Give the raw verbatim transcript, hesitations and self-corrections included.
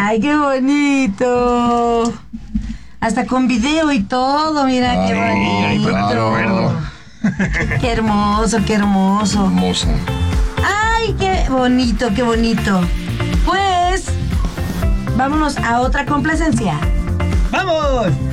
Ay, qué bonito. Hasta con video y todo, mira. Ay, qué bonito. Ay, claro. Qué hermoso, qué hermoso. Hermosa. Ay, qué bonito, qué bonito. Pues, vámonos a otra complacencia. ¡Vamos!